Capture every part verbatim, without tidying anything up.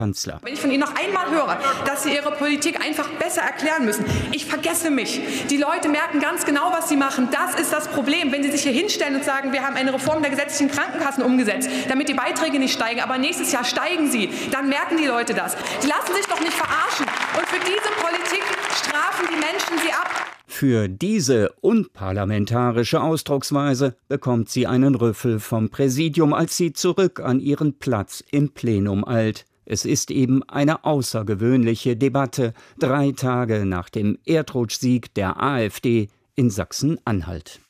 Kanzler. Wenn ich von Ihnen noch einmal höre, dass Sie Ihre Politik einfach besser erklären müssen, ich vergesse mich. Die Leute merken ganz genau, was Sie machen. Das ist das Problem. Wenn Sie sich hier hinstellen und sagen, wir haben eine Reform der gesetzlichen Krankenkassen umgesetzt, damit die Beiträge nicht steigen, aber nächstes Jahr steigen sie, dann merken die Leute das. Die lassen sich doch nicht verarschen. Und für diese Politik strafen die Menschen sie ab. Für diese unparlamentarische Ausdrucksweise bekommt sie einen Rüffel vom Präsidium, als sie zurück an ihren Platz im Plenum eilt. Es ist eben eine außergewöhnliche Debatte, drei Tage nach dem Erdrutschsieg der AfD in Sachsen-Anhalt.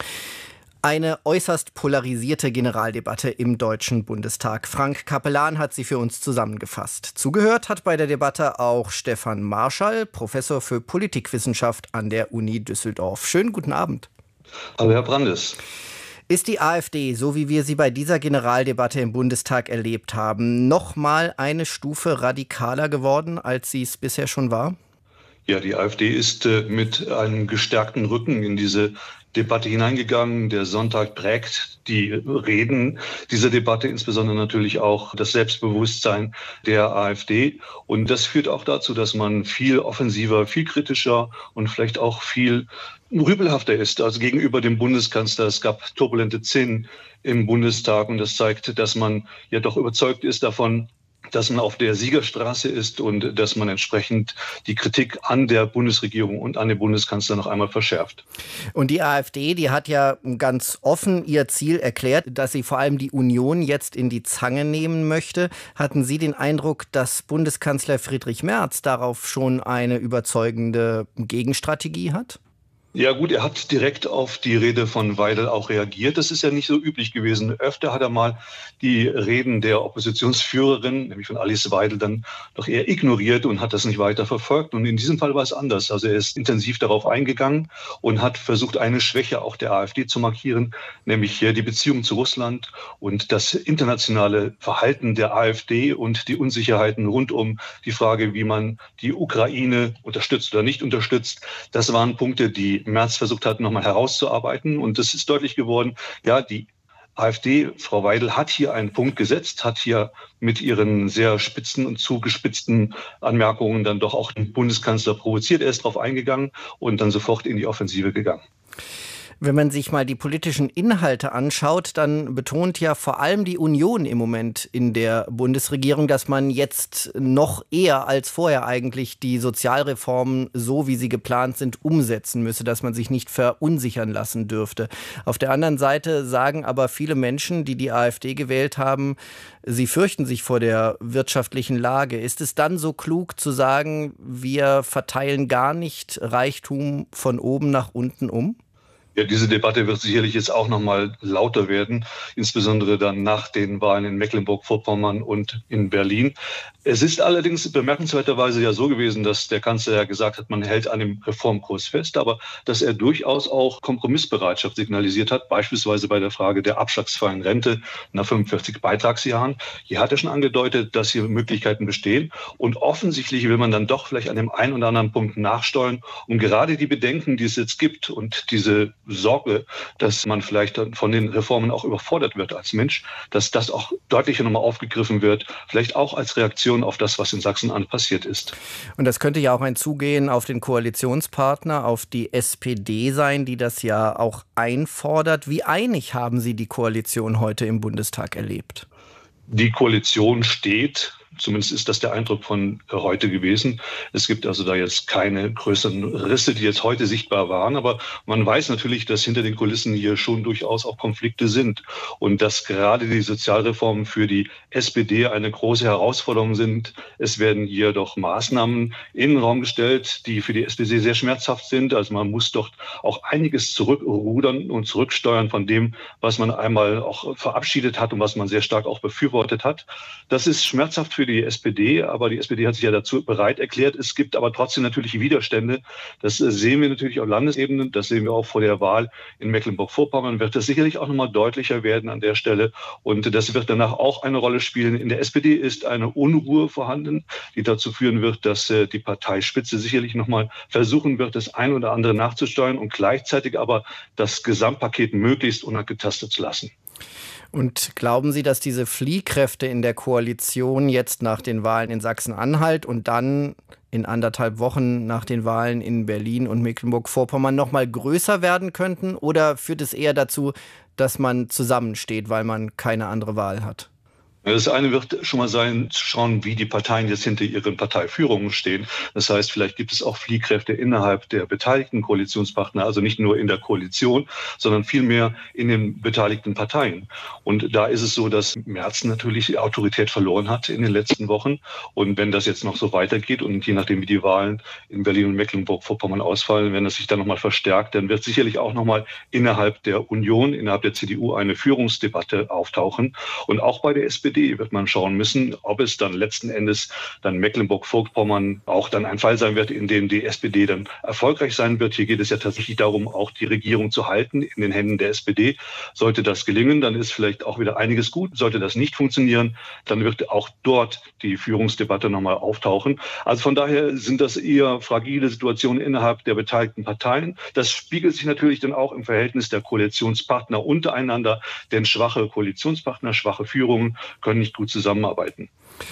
Eine äußerst polarisierte Generaldebatte im Deutschen Bundestag. Frank Capellan hat sie für uns zusammengefasst. Zugehört hat bei der Debatte auch Stefan Marschall, Professor für Politikwissenschaft an der Uni Düsseldorf. Schönen guten Abend. Hallo, Herr Brandes. Ist die AfD, so wie wir sie bei dieser Generaldebatte im Bundestag erlebt haben, noch mal eine Stufe radikaler geworden, als sie es bisher schon war? Ja, die AfD ist äh, mit einem gestärkten Rücken in diese Debatte hineingegangen. Der Sonntag prägt die Reden dieser Debatte, insbesondere natürlich auch das Selbstbewusstsein der AfD. Und das führt auch dazu, dass man viel offensiver, viel kritischer und vielleicht auch viel rübelhafter ist als gegenüber dem Bundeskanzler. Es gab turbulente Szenen im Bundestag und das zeigt, dass man ja doch überzeugt ist davon, dass man auf der Siegerstraße ist und dass man entsprechend die Kritik an der Bundesregierung und an den Bundeskanzler noch einmal verschärft. Und die AfD, die hat ja ganz offen ihr Ziel erklärt, dass sie vor allem die Union jetzt in die Zange nehmen möchte. Hatten Sie den Eindruck, dass Bundeskanzler Friedrich Merz darauf schon eine überzeugende Gegenstrategie hat? Ja gut, er hat direkt auf die Rede von Weidel auch reagiert. Das ist ja nicht so üblich gewesen. Öfter hat er mal die Reden der Oppositionsführerin, nämlich von Alice Weidel, dann doch eher ignoriert und hat das nicht weiter verfolgt. Und in diesem Fall war es anders. Also er ist intensiv darauf eingegangen und hat versucht, eine Schwäche auch der AfD zu markieren, nämlich die Beziehung zu Russland und das internationale Verhalten der AfD und die Unsicherheiten rund um die Frage, wie man die Ukraine unterstützt oder nicht unterstützt. Das waren Punkte, die Merz versucht hat, nochmal herauszuarbeiten. Und es ist deutlich geworden, ja, die AfD, Frau Weidel, hat hier einen Punkt gesetzt, hat hier mit ihren sehr spitzen und zugespitzten Anmerkungen dann doch auch den Bundeskanzler provoziert. Er ist darauf eingegangen und dann sofort in die Offensive gegangen. Wenn man sich mal die politischen Inhalte anschaut, dann betont ja vor allem die Union im Moment in der Bundesregierung, dass man jetzt noch eher als vorher eigentlich die Sozialreformen, so wie sie geplant sind, umsetzen müsse, dass man sich nicht verunsichern lassen dürfte. Auf der anderen Seite sagen aber viele Menschen, die die AfD gewählt haben, sie fürchten sich vor der wirtschaftlichen Lage. Ist es dann so klug zu sagen, wir verteilen gar nicht Reichtum von oben nach unten um? Ja, diese Debatte wird sicherlich jetzt auch noch mal lauter werden, insbesondere dann nach den Wahlen in Mecklenburg-Vorpommern und in Berlin. Es ist allerdings bemerkenswerterweise ja so gewesen, dass der Kanzler ja gesagt hat, man hält an dem Reformkurs fest, aber dass er durchaus auch Kompromissbereitschaft signalisiert hat, beispielsweise bei der Frage der abschlagsfreien Rente nach fünfundvierzig Beitragsjahren. Hier hat er schon angedeutet, dass hier Möglichkeiten bestehen und offensichtlich will man dann doch vielleicht an dem einen oder anderen Punkt nachsteuern, um gerade die Bedenken, die es jetzt gibt und diese Sorge, dass man vielleicht von den Reformen auch überfordert wird als Mensch, dass das auch deutlicher nochmal aufgegriffen wird, vielleicht auch als Reaktion auf das, was in Sachsen-Anhalt passiert ist. Und das könnte ja auch ein Zugehen auf den Koalitionspartner, auf die S P D sein, die das ja auch einfordert. Wie einig haben Sie die Koalition heute im Bundestag erlebt? Die Koalition steht. Zumindest ist das der Eindruck von heute gewesen. Es gibt also da jetzt keine größeren Risse, die jetzt heute sichtbar waren. Aber man weiß natürlich, dass hinter den Kulissen hier schon durchaus auch Konflikte sind. Und dass gerade die Sozialreformen für die S P D eine große Herausforderung sind. Es werden hier doch Maßnahmen in den Raum gestellt, die für die S P D sehr schmerzhaft sind. Also man muss doch auch einiges zurückrudern und zurücksteuern von dem, was man einmal auch verabschiedet hat und was man sehr stark auch befürwortet hat. Das ist schmerzhaft für die S P D, aber die S P D hat sich ja dazu bereit erklärt. Es gibt aber trotzdem natürlich Widerstände. Das sehen wir natürlich auf Landesebene. Das sehen wir auch vor der Wahl in Mecklenburg-Vorpommern. Wird das sicherlich auch nochmal deutlicher werden an der Stelle. Und das wird danach auch eine Rolle spielen. In der S P D ist eine Unruhe vorhanden, die dazu führen wird, dass die Parteispitze sicherlich nochmal versuchen wird, das ein oder andere nachzusteuern und gleichzeitig aber das Gesamtpaket möglichst unangetastet zu lassen. Und glauben Sie, dass diese Fliehkräfte in der Koalition jetzt nach den Wahlen in Sachsen-Anhalt und dann in anderthalb Wochen nach den Wahlen in Berlin und Mecklenburg-Vorpommern noch mal größer werden könnten? Oder führt es eher dazu, dass man zusammensteht, weil man keine andere Wahl hat? Das eine wird schon mal sein, zu schauen, wie die Parteien jetzt hinter ihren Parteiführungen stehen. Das heißt, vielleicht gibt es auch Fliehkräfte innerhalb der beteiligten Koalitionspartner, also nicht nur in der Koalition, sondern vielmehr in den beteiligten Parteien. Und da ist es so, dass Merz natürlich die Autorität verloren hat in den letzten Wochen. Und wenn das jetzt noch so weitergeht und je nachdem, wie die Wahlen in Berlin und Mecklenburg-Vorpommern ausfallen, wenn das sich dann nochmal verstärkt, dann wird sicherlich auch nochmal innerhalb der Union, innerhalb der C D U eine Führungsdebatte auftauchen. Und auch bei der S P D wird man schauen müssen, ob es dann letzten Endes dann Mecklenburg-Vorpommern auch dann ein Fall sein wird, in dem die S P D dann erfolgreich sein wird. Hier geht es ja tatsächlich darum, auch die Regierung zu halten in den Händen der S P D. Sollte das gelingen, dann ist vielleicht auch wieder einiges gut. Sollte das nicht funktionieren, dann wird auch dort die Führungsdebatte nochmal auftauchen. Also von daher sind das eher fragile Situationen innerhalb der beteiligten Parteien. Das spiegelt sich natürlich dann auch im Verhältnis der Koalitionspartner untereinander, denn schwache Koalitionspartner, schwache Führungen können nicht gut zusammenarbeiten.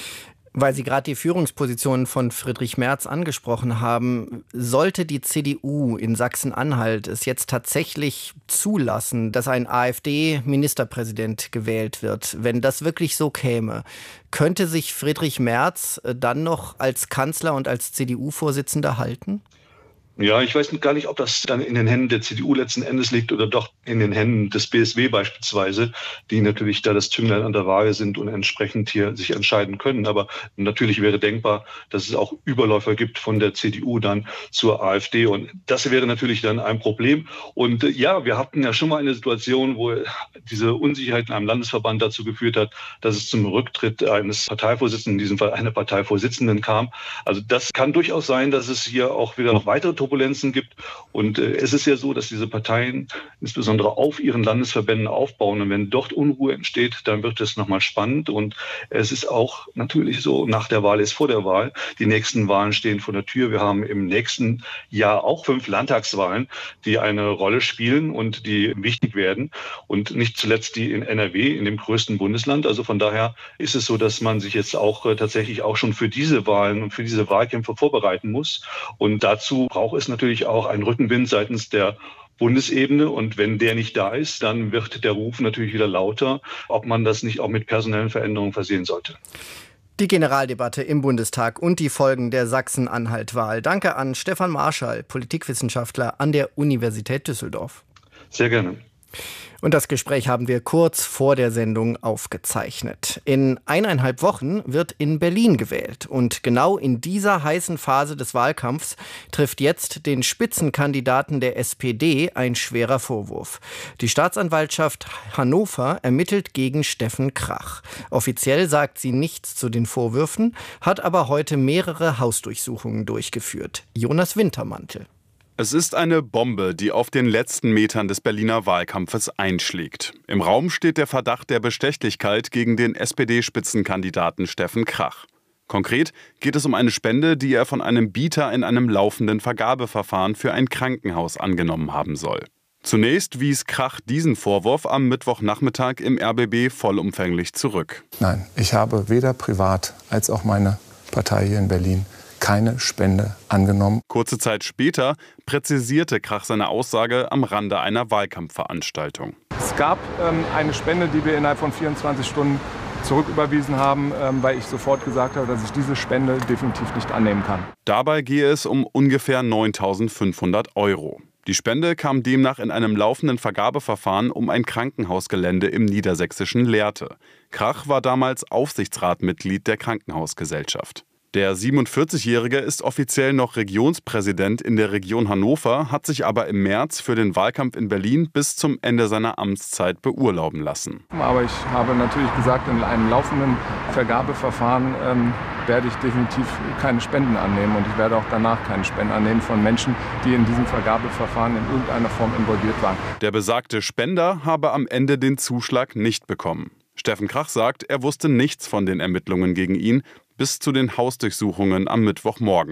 Weil Sie gerade die Führungsposition von Friedrich Merz angesprochen haben, sollte die C D U in Sachsen-Anhalt es jetzt tatsächlich zulassen, dass ein AfD-Ministerpräsident gewählt wird, wenn das wirklich so käme, könnte sich Friedrich Merz dann noch als Kanzler und als C D U-Vorsitzender halten? Ja, ich weiß gar nicht, ob das dann in den Händen der C D U letzten Endes liegt oder doch in den Händen des B S W beispielsweise, die natürlich da das Zünglein an der Waage sind und entsprechend hier sich entscheiden können. Aber natürlich wäre denkbar, dass es auch Überläufer gibt von der C D U dann zur AfD. Und das wäre natürlich dann ein Problem. Und ja, wir hatten ja schon mal eine Situation, wo diese Unsicherheit in einem Landesverband dazu geführt hat, dass es zum Rücktritt eines Parteivorsitzenden, in diesem Fall einer Parteivorsitzenden kam. Also das kann durchaus sein, dass es hier auch wieder noch weitere Turbulenzen gibt. Und äh, es ist ja so, dass diese Parteien insbesondere auf ihren Landesverbänden aufbauen. Und wenn dort Unruhe entsteht, dann wird es nochmal spannend. Und es ist auch natürlich so, nach der Wahl ist vor der Wahl. Die nächsten Wahlen stehen vor der Tür. Wir haben im nächsten Jahr auch fünf Landtagswahlen, die eine Rolle spielen und die wichtig werden. Und nicht zuletzt die in N R W, in dem größten Bundesland. Also von daher ist es so, dass man sich jetzt auch äh, tatsächlich auch schon für diese Wahlen und für diese Wahlkämpfe vorbereiten muss. Und dazu braucht ist natürlich auch ein Rückenwind seitens der Bundesebene. Und wenn der nicht da ist, dann wird der Ruf natürlich wieder lauter, ob man das nicht auch mit personellen Veränderungen versehen sollte. Die Generaldebatte im Bundestag und die Folgen der Sachsen-Anhalt-Wahl. Danke an Stefan Marschall, Politikwissenschaftler an der Universität Düsseldorf. Sehr gerne. Und das Gespräch haben wir kurz vor der Sendung aufgezeichnet. In eineinhalb Wochen wird in Berlin gewählt. Und genau in dieser heißen Phase des Wahlkampfs trifft jetzt den Spitzenkandidaten der S P D ein schwerer Vorwurf. Die Staatsanwaltschaft Hannover ermittelt gegen Steffen Krach. Offiziell sagt sie nichts zu den Vorwürfen, hat aber heute mehrere Hausdurchsuchungen durchgeführt. Jonas Wintermantel. Es ist eine Bombe, die auf den letzten Metern des Berliner Wahlkampfes einschlägt. Im Raum steht der Verdacht der Bestechlichkeit gegen den S P D-Spitzenkandidaten Steffen Krach. Konkret geht es um eine Spende, die er von einem Bieter in einem laufenden Vergabeverfahren für ein Krankenhaus angenommen haben soll. Zunächst wies Krach diesen Vorwurf am Mittwochnachmittag im R B B vollumfänglich zurück. Nein, ich habe weder privat als auch meine Partei hier in Berlin keine Spende angenommen. Kurze Zeit später präzisierte Krach seine Aussage am Rande einer Wahlkampfveranstaltung. Es gab ähm, eine Spende, die wir innerhalb von vierundzwanzig Stunden zurücküberwiesen haben, ähm, weil ich sofort gesagt habe, dass ich diese Spende definitiv nicht annehmen kann. Dabei gehe es um ungefähr neuntausendfünfhundert Euro. Die Spende kam demnach in einem laufenden Vergabeverfahren um ein Krankenhausgelände im niedersächsischen Lehrte. Krach war damals Aufsichtsratmitglied der Krankenhausgesellschaft. Der siebenundvierzigjährige ist offiziell noch Regionspräsident in der Region Hannover, hat sich aber im März für den Wahlkampf in Berlin bis zum Ende seiner Amtszeit beurlauben lassen. Aber ich habe natürlich gesagt, in einem laufenden Vergabeverfahren ähm, werde ich definitiv keine Spenden annehmen. Und ich werde auch danach keine Spenden annehmen von Menschen, die in diesem Vergabeverfahren in irgendeiner Form involviert waren. Der besagte Spender habe am Ende den Zuschlag nicht bekommen. Steffen Krach sagt, er wusste nichts von den Ermittlungen gegen ihn bis zu den Hausdurchsuchungen am Mittwochmorgen.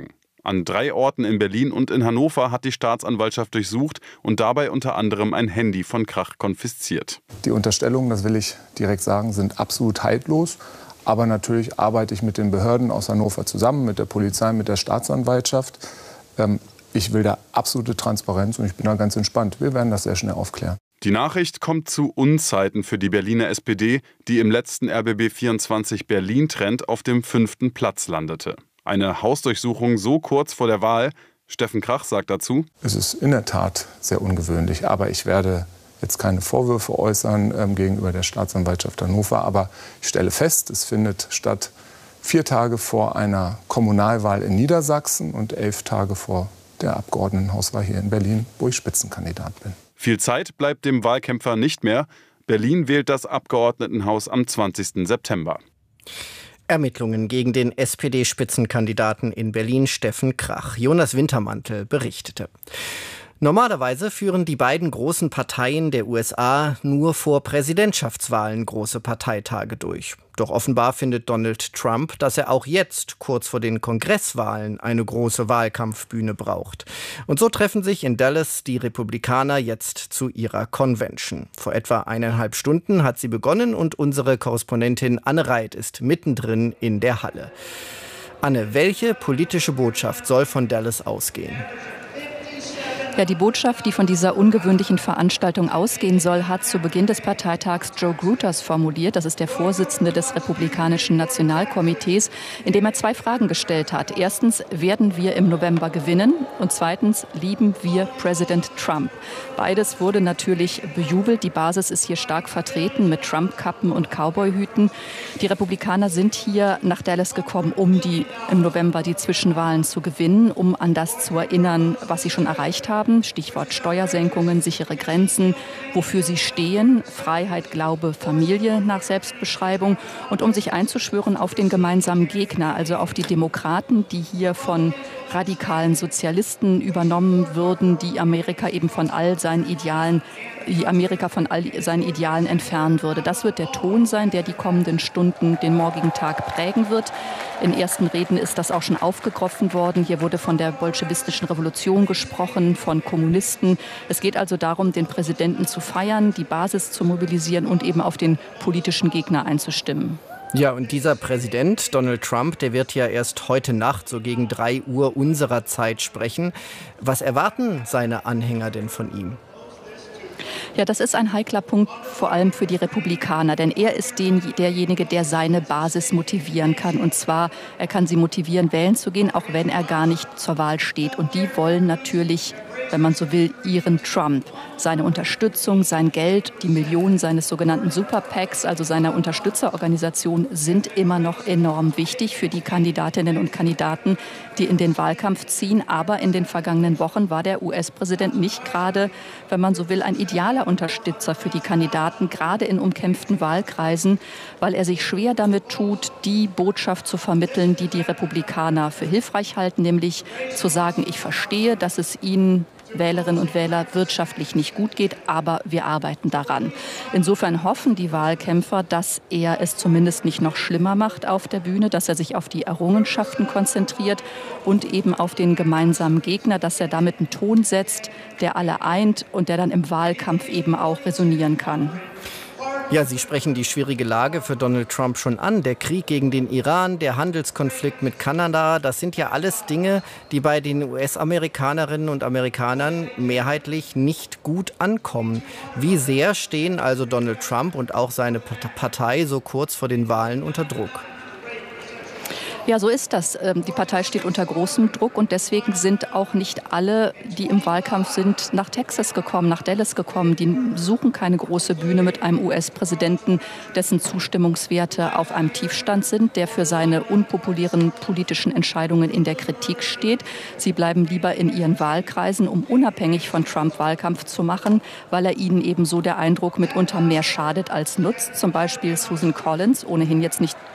An drei Orten in Berlin und in Hannover hat die Staatsanwaltschaft durchsucht und dabei unter anderem ein Handy von Krach konfisziert. Die Unterstellungen, das will ich direkt sagen, sind absolut haltlos. Aber natürlich arbeite ich mit den Behörden aus Hannover zusammen, mit der Polizei, mit der Staatsanwaltschaft. Ähm, ich will da absolute Transparenz und ich bin da ganz entspannt. Wir werden das sehr schnell aufklären. Die Nachricht kommt zu Unzeiten für die Berliner S P D, die im letzten R B B vierundzwanzig Berlin-Trend auf dem fünften Platz landete. Eine Hausdurchsuchung so kurz vor der Wahl. Steffen Krach sagt dazu: Es ist in der Tat sehr ungewöhnlich, aber ich werde jetzt keine Vorwürfe äußern ähm, gegenüber der Staatsanwaltschaft Hannover. Aber ich stelle fest, es findet statt vier Tage vor einer Kommunalwahl in Niedersachsen und elf Tage vor der Abgeordnetenhauswahl hier in Berlin, wo ich Spitzenkandidat bin. Viel Zeit bleibt dem Wahlkämpfer nicht mehr. Berlin wählt das Abgeordnetenhaus am zwanzigsten September. Ermittlungen gegen den S P D-Spitzenkandidaten in Berlin, Steffen Krach. Jonas Wintermantel berichtete. Normalerweise führen die beiden großen Parteien der U S A nur vor Präsidentschaftswahlen große Parteitage durch. Doch offenbar findet Donald Trump, dass er auch jetzt, kurz vor den Kongresswahlen, eine große Wahlkampfbühne braucht. Und so treffen sich in Dallas die Republikaner jetzt zu ihrer Convention. Vor etwa eineinhalb Stunden hat sie begonnen und unsere Korrespondentin Anne Reit ist mittendrin in der Halle. Anne, welche politische Botschaft soll von Dallas ausgehen? Ja, die Botschaft, die von dieser ungewöhnlichen Veranstaltung ausgehen soll, hat zu Beginn des Parteitags Joe Gruters formuliert. Das ist der Vorsitzende des Republikanischen Nationalkomitees, indem er zwei Fragen gestellt hat. Erstens, werden wir im November gewinnen? Und zweitens, lieben wir Präsident Trump? Beides wurde natürlich bejubelt. Die Basis ist hier stark vertreten mit Trump-Kappen und Cowboy-Hüten. Die Republikaner sind hier nach Dallas gekommen, um die im November die Zwischenwahlen zu gewinnen, um an das zu erinnern, was sie schon erreicht haben. Stichwort Steuersenkungen, sichere Grenzen, wofür sie stehen, Freiheit, Glaube, Familie nach Selbstbeschreibung und um sich einzuschwören auf den gemeinsamen Gegner, also auf die Demokraten, die hier von radikalen Sozialisten übernommen würden, die Amerika eben von all seinen Idealen, die Amerika von all seinen Idealen entfernen würde. Das wird der Ton sein, der die kommenden Stunden den morgigen Tag prägen wird. In ersten Reden ist das auch schon aufgegriffen worden. Hier wurde von der bolschewistischen Revolution gesprochen, von Kommunisten. Es geht also darum, den Präsidenten zu feiern, die Basis zu mobilisieren und eben auf den politischen Gegner einzustimmen. Ja, und dieser Präsident, Donald Trump, der wird ja erst heute Nacht, so gegen drei Uhr unserer Zeit sprechen. Was erwarten seine Anhänger denn von ihm? Ja, das ist ein heikler Punkt, vor allem für die Republikaner. Denn er ist den, derjenige, der seine Basis motivieren kann. Und zwar, er kann sie motivieren, wählen zu gehen, auch wenn er gar nicht zur Wahl steht. Und die wollen natürlich, wenn man so will, ihren Trump. Seine Unterstützung, sein Geld, die Millionen seines sogenannten Super PACs, also seiner Unterstützerorganisation, sind immer noch enorm wichtig für die Kandidatinnen und Kandidaten, die in den Wahlkampf ziehen. Aber in den vergangenen Wochen war der U S-Präsident nicht gerade, wenn man so will, ein idealer Unterstützer für die Kandidaten, gerade in umkämpften Wahlkreisen, weil er sich schwer damit tut, die Botschaft zu vermitteln, die die Republikaner für hilfreich halten, nämlich zu sagen, ich verstehe, dass es ihnen Wählerinnen und Wähler wirtschaftlich nicht gut geht, aber wir arbeiten daran. Insofern hoffen die Wahlkämpfer, dass er es zumindest nicht noch schlimmer macht auf der Bühne, dass er sich auf die Errungenschaften konzentriert und eben auf den gemeinsamen Gegner, dass er damit einen Ton setzt, der alle eint und der dann im Wahlkampf eben auch resonieren kann. Ja, Sie sprechen die schwierige Lage für Donald Trump schon an. Der Krieg gegen den Iran, der Handelskonflikt mit Kanada, das sind ja alles Dinge, die bei den U S-Amerikanerinnen und Amerikanern mehrheitlich nicht gut ankommen. Wie sehr stehen also Donald Trump und auch seine Partei so kurz vor den Wahlen unter Druck? Ja, so ist das. Die Partei steht unter großem Druck und deswegen sind auch nicht alle, die im Wahlkampf sind, nach Texas gekommen, nach Dallas gekommen. Die suchen keine große Bühne mit einem U S-Präsidenten, dessen Zustimmungswerte auf einem Tiefstand sind, der für seine unpopulären politischen Entscheidungen in der Kritik steht. Sie bleiben lieber in ihren Wahlkreisen, um unabhängig von Trump Wahlkampf zu machen, weil er ihnen eben so der Eindruck mitunter mehr schadet als nutzt. Zum Beispiel Susan Collins, ohnehin jetzt nicht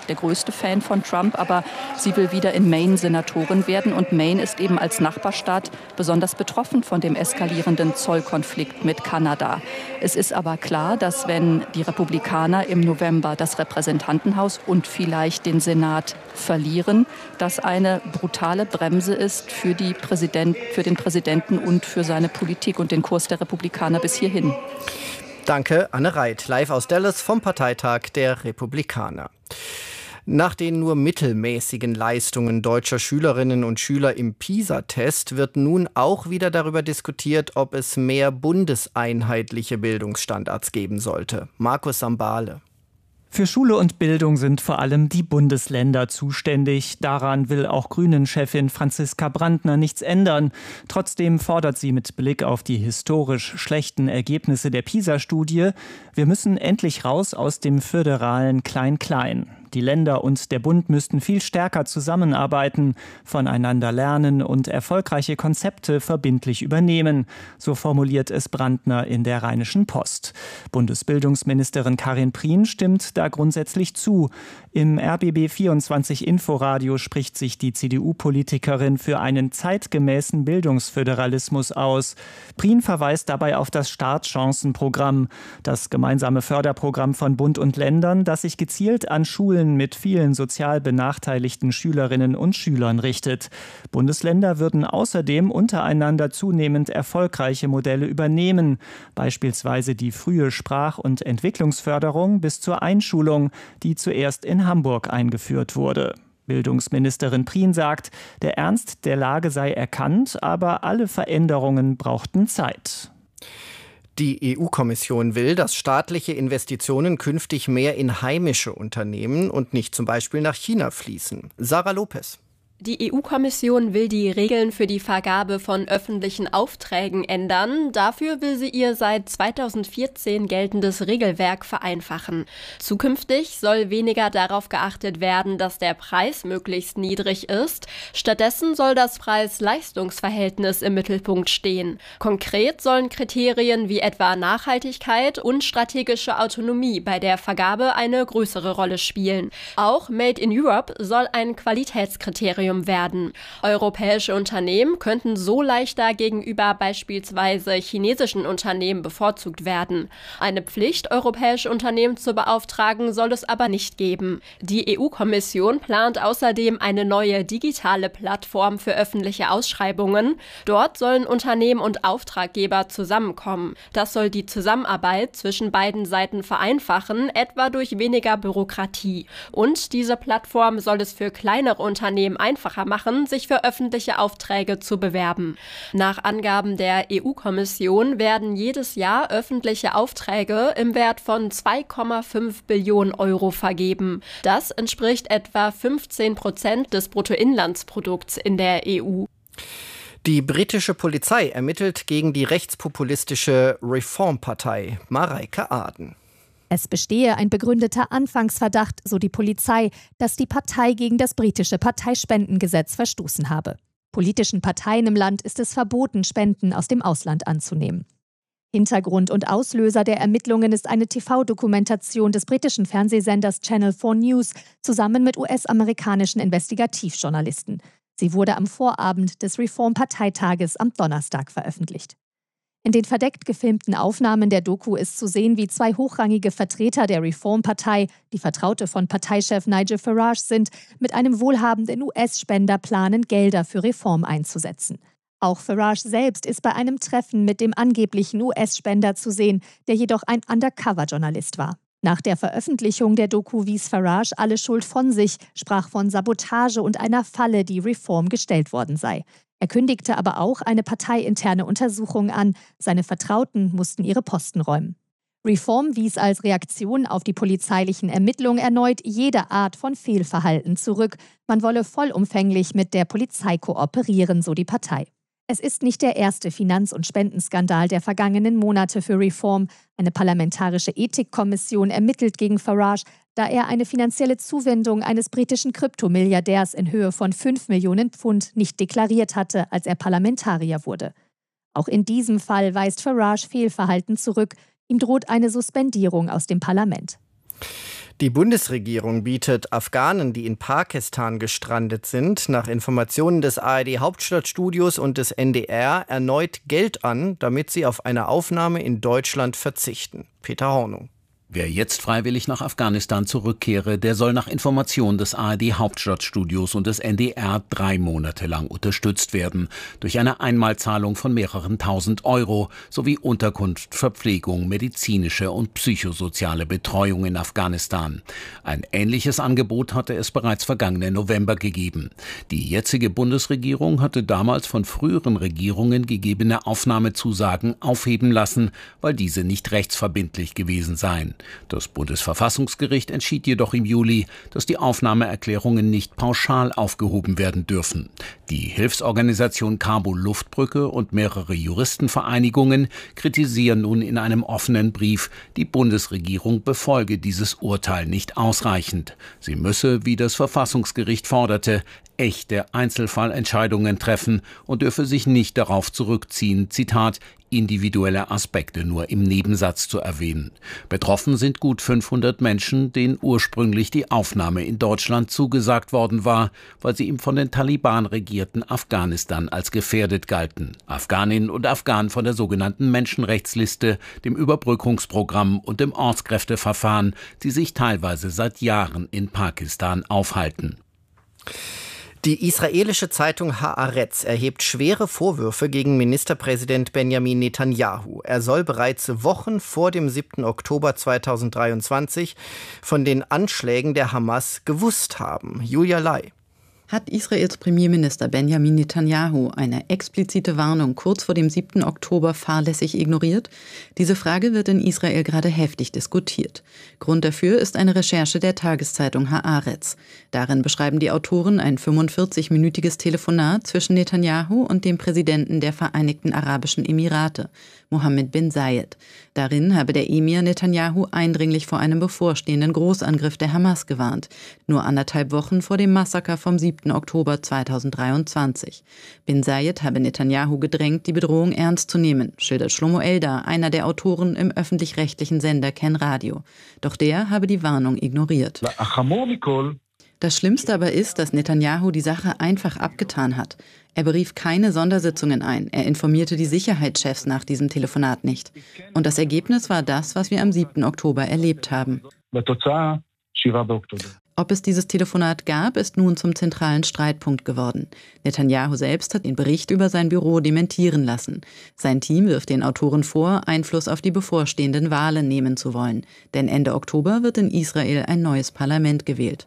der größte Fan von Trump, aber sie will wieder in Maine Senatorin werden. Und Maine ist eben als Nachbarstaat besonders betroffen von dem eskalierenden Zollkonflikt mit Kanada. Es ist aber klar, dass wenn die Republikaner im November das Repräsentantenhaus und vielleicht den Senat verlieren, das eine brutale Bremse ist für, die Präsident, für den Präsidenten und für seine Politik und den Kurs der Republikaner bis hierhin. Danke, Anne Reit, live aus Dallas vom Parteitag der Republikaner. Nach den nur mittelmäßigen Leistungen deutscher Schülerinnen und Schüler im PISA-Test wird nun auch wieder darüber diskutiert, ob es mehr bundeseinheitliche Bildungsstandards geben sollte. Markus Sambale. Für Schule und Bildung sind vor allem die Bundesländer zuständig. Daran will auch Grünen-Chefin Franziska Brandner nichts ändern. Trotzdem fordert sie mit Blick auf die historisch schlechten Ergebnisse der PISA-Studie, wir müssen endlich raus aus dem föderalen Klein-Klein. Die Länder und der Bund müssten viel stärker zusammenarbeiten, voneinander lernen und erfolgreiche Konzepte verbindlich übernehmen. So formuliert es Brandner in der Rheinischen Post. Bundesbildungsministerin Karin Prien stimmt da grundsätzlich zu. Im R B B vierundzwanzig Inforadio spricht sich die C D U-Politikerin für einen zeitgemäßen Bildungsföderalismus aus. Prien verweist dabei auf das Startchancenprogramm, das gemeinsame Förderprogramm von Bund und Ländern, das sich gezielt an Schulen mit vielen sozial benachteiligten Schülerinnen und Schülern richtet. Bundesländer würden außerdem untereinander zunehmend erfolgreiche Modelle übernehmen, beispielsweise die frühe Sprach- und Entwicklungsförderung bis zur Einschulung, die zuerst in Hamburg eingeführt wurde. Bildungsministerin Prien sagt, der Ernst der Lage sei erkannt, aber alle Veränderungen brauchten Zeit. Die E U-Kommission will, dass staatliche Investitionen künftig mehr in heimische Unternehmen und nicht zum Beispiel nach China fließen. Sarah Lopez. Die E U-Kommission will die Regeln für die Vergabe von öffentlichen Aufträgen ändern. Dafür will sie ihr seit zweitausendvierzehn geltendes Regelwerk vereinfachen. Zukünftig soll weniger darauf geachtet werden, dass der Preis möglichst niedrig ist. Stattdessen soll das Preis-Leistungs-Verhältnis im Mittelpunkt stehen. Konkret sollen Kriterien wie etwa Nachhaltigkeit und strategische Autonomie bei der Vergabe eine größere Rolle spielen. Auch Made in Europe soll ein Qualitätskriterium werden. Europäische Unternehmen könnten so leichter gegenüber beispielsweise chinesischen Unternehmen bevorzugt werden. Eine Pflicht, europäische Unternehmen zu beauftragen, soll es aber nicht geben. Die E U-Kommission plant außerdem eine neue digitale Plattform für öffentliche Ausschreibungen. Dort sollen Unternehmen und Auftraggeber zusammenkommen. Das soll die Zusammenarbeit zwischen beiden Seiten vereinfachen, etwa durch weniger Bürokratie. Und diese Plattform soll es für kleinere Unternehmen einfacher machen, sich für öffentliche Aufträge zu bewerben. Nach Angaben der E U-Kommission werden jedes Jahr öffentliche Aufträge im Wert von zwei Komma fünf Billionen Euro vergeben. Das entspricht etwa fünfzehn Prozent des Bruttoinlandsprodukts in der E U. Die britische Polizei ermittelt gegen die rechtspopulistische Reform-Partei. Mareike Aden. Es bestehe ein begründeter Anfangsverdacht, so die Polizei, dass die Partei gegen das britische Parteispendengesetz verstoßen habe. Politischen Parteien im Land ist es verboten, Spenden aus dem Ausland anzunehmen. Hintergrund und Auslöser der Ermittlungen ist eine T V-Dokumentation des britischen Fernsehsenders Channel vier News zusammen mit U S-amerikanischen Investigativjournalisten. Sie wurde am Vorabend des Reform-Parteitages am Donnerstag veröffentlicht. In den verdeckt gefilmten Aufnahmen der Doku ist zu sehen, wie zwei hochrangige Vertreter der Reform-Partei, die Vertraute von Parteichef Nigel Farage sind, mit einem wohlhabenden U S-Spender planen, Gelder für Reform einzusetzen. Auch Farage selbst ist bei einem Treffen mit dem angeblichen U S-Spender zu sehen, der jedoch ein Undercover-Journalist war. Nach der Veröffentlichung der Doku wies Farage alle Schuld von sich, sprach von Sabotage und einer Falle, die Reform gestellt worden sei. Er kündigte aber auch eine parteiinterne Untersuchung an. Seine Vertrauten mussten ihre Posten räumen. Reform wies als Reaktion auf die polizeilichen Ermittlungen erneut jede Art von Fehlverhalten zurück. Man wolle vollumfänglich mit der Polizei kooperieren, so die Partei. Es ist nicht der erste Finanz- und Spendenskandal der vergangenen Monate für Reform. Eine parlamentarische Ethikkommission ermittelt gegen Farage, da er eine finanzielle Zuwendung eines britischen Kryptomilliardärs in Höhe von fünf Millionen Pfund nicht deklariert hatte, als er Parlamentarier wurde. Auch in diesem Fall weist Farage Fehlverhalten zurück. Ihm droht eine Suspendierung aus dem Parlament. Die Bundesregierung bietet Afghanen, die in Pakistan gestrandet sind, nach Informationen des A R D-Hauptstadtstudios und des N D R erneut Geld an, damit sie auf eine Aufnahme in Deutschland verzichten. Peter Hornung. Wer jetzt freiwillig nach Afghanistan zurückkehre, der soll nach Information des A R D-Hauptstadtstudios und des N D R drei Monate lang unterstützt werden, durch eine Einmalzahlung von mehreren tausend Euro sowie Unterkunft, Verpflegung, medizinische und psychosoziale Betreuung in Afghanistan. Ein ähnliches Angebot hatte es bereits vergangenen November gegeben. Die jetzige Bundesregierung hatte damals von früheren Regierungen gegebene Aufnahmezusagen aufheben lassen, weil diese nicht rechtsverbindlich gewesen seien. Das Bundesverfassungsgericht entschied jedoch im Juli, dass die Aufnahmeerklärungen nicht pauschal aufgehoben werden dürfen. Die Hilfsorganisation Kabul Luftbrücke und mehrere Juristenvereinigungen kritisieren nun in einem offenen Brief, die Bundesregierung befolge dieses Urteil nicht ausreichend. Sie müsse, wie das Verfassungsgericht forderte, echte Einzelfallentscheidungen treffen und dürfe sich nicht darauf zurückziehen, Zitat, individuelle Aspekte nur im Nebensatz zu erwähnen. Betroffen sind gut fünfhundert Menschen, denen ursprünglich die Aufnahme in Deutschland zugesagt worden war, weil sie im von den Taliban regierten Afghanistan als gefährdet galten. Afghaninnen und Afghanen von der sogenannten Menschenrechtsliste, dem Überbrückungsprogramm und dem Ortskräfteverfahren, die sich teilweise seit Jahren in Pakistan aufhalten. Die israelische Zeitung Haaretz erhebt schwere Vorwürfe gegen Ministerpräsident Benjamin Netanyahu. Er soll bereits Wochen vor dem siebten Oktober zweitausenddreiundzwanzig von den Anschlägen der Hamas gewusst haben. Julia Lai. Hat Israels Premierminister Benjamin Netanyahu eine explizite Warnung kurz vor dem siebten Oktober fahrlässig ignoriert? Diese Frage wird in Israel gerade heftig diskutiert. Grund dafür ist eine Recherche der Tageszeitung Haaretz. Darin beschreiben die Autoren ein fünfundvierzig-minütiges Telefonat zwischen Netanyahu und dem Präsidenten der Vereinigten Arabischen Emirate, Mohammed bin Zayed. Darin habe der Emir Netanyahu eindringlich vor einem bevorstehenden Großangriff der Hamas gewarnt, nur anderthalb Wochen vor dem Massaker vom siebten Oktober zweitausenddreiundzwanzig. Bin Zayed habe Netanyahu gedrängt, die Bedrohung ernst zu nehmen, schildert Shlomo Eldar, einer der Autoren im öffentlich-rechtlichen Sender Ken Radio. Doch der habe die Warnung ignoriert. Das Schlimmste aber ist, dass Netanyahu die Sache einfach abgetan hat. Er berief keine Sondersitzungen ein. Er informierte die Sicherheitschefs nach diesem Telefonat nicht. Und das Ergebnis war das, was wir am siebten Oktober erlebt haben. Ob es dieses Telefonat gab, ist nun zum zentralen Streitpunkt geworden. Netanyahu selbst hat den Bericht über sein Büro dementieren lassen. Sein Team wirft den Autoren vor, Einfluss auf die bevorstehenden Wahlen nehmen zu wollen. Denn Ende Oktober wird in Israel ein neues Parlament gewählt.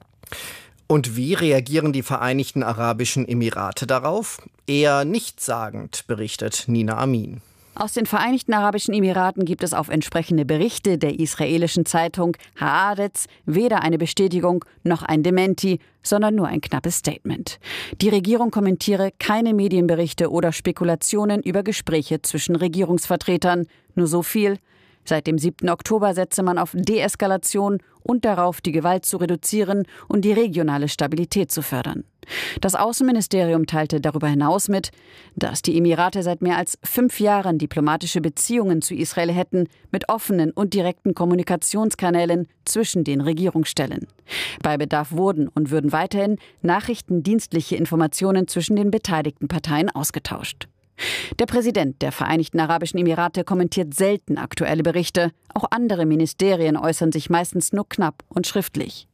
Und wie reagieren die Vereinigten Arabischen Emirate darauf? Eher nichtssagend, berichtet Nina Amin. Aus den Vereinigten Arabischen Emiraten gibt es auf entsprechende Berichte der israelischen Zeitung Haaretz weder eine Bestätigung noch ein Dementi, sondern nur ein knappes Statement. Die Regierung kommentiere keine Medienberichte oder Spekulationen über Gespräche zwischen Regierungsvertretern. Nur so viel: Seit dem siebten Oktober setze man auf Deeskalation und darauf, die Gewalt zu reduzieren und die regionale Stabilität zu fördern. Das Außenministerium teilte darüber hinaus mit, dass die Emirate seit mehr als fünf Jahren diplomatische Beziehungen zu Israel hätten, mit offenen und direkten Kommunikationskanälen zwischen den Regierungsstellen. Bei Bedarf wurden und würden weiterhin nachrichtendienstliche Informationen zwischen den beteiligten Parteien ausgetauscht. Der Präsident der Vereinigten Arabischen Emirate kommentiert selten aktuelle Berichte. Auch andere Ministerien äußern sich meistens nur knapp und schriftlich.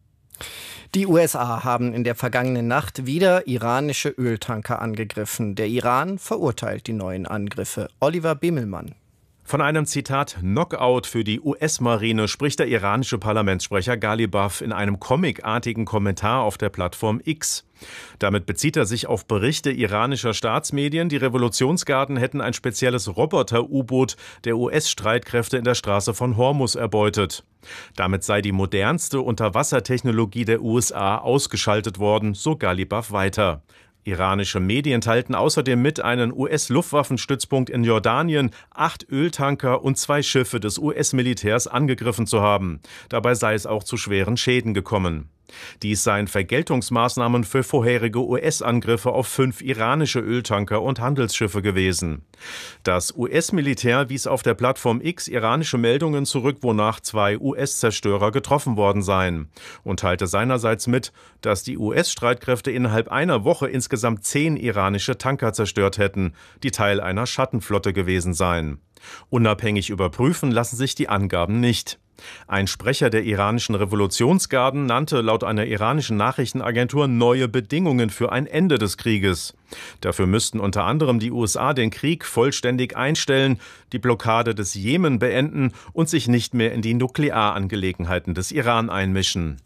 Die U S A haben in der vergangenen Nacht wieder iranische Öltanker angegriffen. Der Iran verurteilt die neuen Angriffe. Oliver Bimmelmann. Von einem Zitat Knockout für die U S-Marine spricht der iranische Parlamentssprecher Ghalibaf in einem comicartigen Kommentar auf der Plattform X. Damit bezieht er sich auf Berichte iranischer Staatsmedien, die Revolutionsgarden hätten ein spezielles Roboter-U-Boot der U S-Streitkräfte in der Straße von Hormuz erbeutet. Damit sei die modernste Unterwassertechnologie der U S A ausgeschaltet worden, so Ghalibaf weiter. Iranische Medien teilten außerdem mit, einen U S-Luftwaffenstützpunkt in Jordanien, acht Öltanker und zwei Schiffe des U S-Militärs angegriffen zu haben. Dabei sei es auch zu schweren Schäden gekommen. Dies seien Vergeltungsmaßnahmen für vorherige U S-Angriffe auf fünf iranische Öltanker und Handelsschiffe gewesen. Das U S-Militär wies auf der Plattform X iranische Meldungen zurück, wonach zwei U S-Zerstörer getroffen worden seien, und teilte seinerseits mit, dass die U S-Streitkräfte innerhalb einer Woche insgesamt zehn iranische Tanker zerstört hätten, die Teil einer Schattenflotte gewesen seien. Unabhängig überprüfen lassen sich die Angaben nicht. Ein Sprecher der iranischen Revolutionsgarden nannte laut einer iranischen Nachrichtenagentur neue Bedingungen für ein Ende des Krieges. Dafür müssten unter anderem die U S A den Krieg vollständig einstellen, die Blockade des Jemen beenden und sich nicht mehr in die Nuklearangelegenheiten des Iran einmischen.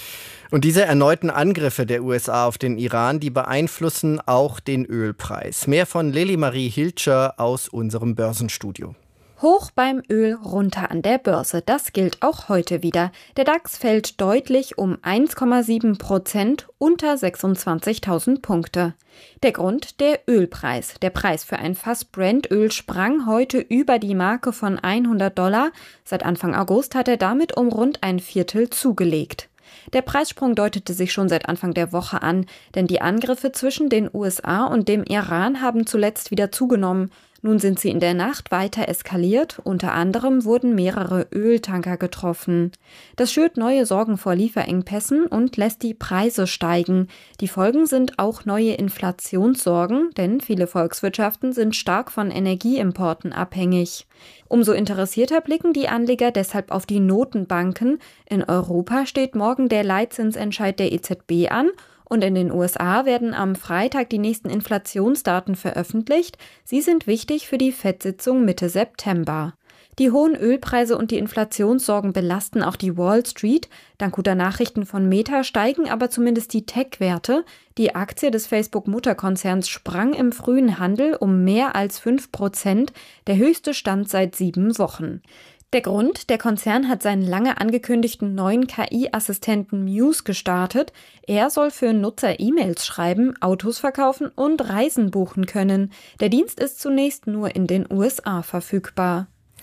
Und diese erneuten Angriffe der U S A auf den Iran, die beeinflussen auch den Ölpreis. Mehr von Lili Marie Hilscher aus unserem Börsenstudio. Hoch beim Öl, runter an der Börse. Das gilt auch heute wieder. Der DAX fällt deutlich um eins Komma sieben Prozent unter sechsundzwanzigtausend Punkte. Der Grund: der Ölpreis. Der Preis für ein Fass Brent-Öl sprang heute über die Marke von hundert Dollar. Seit Anfang August hat er damit um rund ein Viertel zugelegt. Der Preissprung deutete sich schon seit Anfang der Woche an, denn die Angriffe zwischen den U S A und dem Iran haben zuletzt wieder zugenommen. Nun sind sie in der Nacht weiter eskaliert, unter anderem wurden mehrere Öltanker getroffen. Das schürt neue Sorgen vor Lieferengpässen und lässt die Preise steigen. Die Folgen sind auch neue Inflationssorgen, denn viele Volkswirtschaften sind stark von Energieimporten abhängig. Umso interessierter blicken die Anleger deshalb auf die Notenbanken. In Europa steht morgen der Leitzinsentscheid der E Z B an. Und in den U S A werden am Freitag die nächsten Inflationsdaten veröffentlicht. Sie sind wichtig für die Fed-Sitzung Mitte September. Die hohen Ölpreise und die Inflationssorgen belasten auch die Wall Street. Dank guter Nachrichten von Meta steigen aber zumindest die Tech-Werte. Die Aktie des Facebook-Mutterkonzerns sprang im frühen Handel um mehr als fünf Prozent, der höchste Stand seit sieben Wochen. Der Grund: der Konzern hat seinen lange angekündigten neuen K I-Assistenten Muse gestartet. Er soll für Nutzer E-Mails schreiben, Autos verkaufen und Reisen buchen können. Der Dienst ist zunächst nur in den U S A verfügbar.